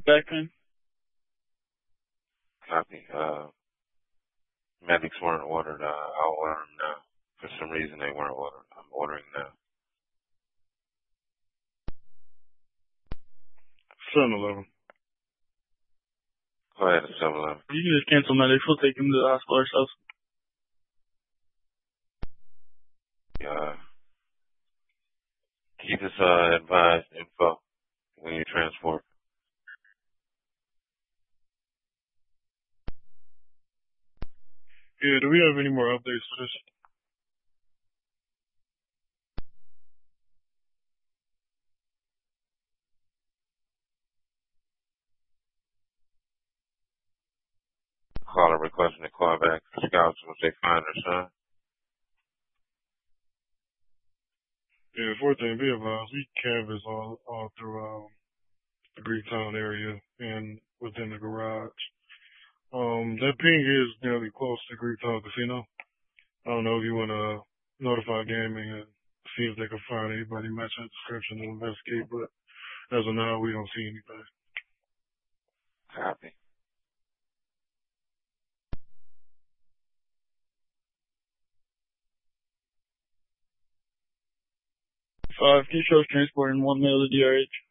back pain. Copy. Medics weren't ordered. I'll order them now. For some reason, they weren't ordered. I'm ordering now. 7-Eleven. Go ahead, 7-Eleven. You can just cancel medics. We'll take him to the hospital ourselves. Keep us advised info when you transport. Yeah, do we have any more updates for this? Caller requesting a call back for scouts once they find her son. Yeah, 14, be advised, we canvass all through the Greektown area and within the garage. That ping is nearly close to Greektown Casino. I don't know if you want to notify gaming and see if they can find anybody matching that description to investigate, but as of now, we don't see anybody. Copy. 5, can you show us transporting 1 male to DRH?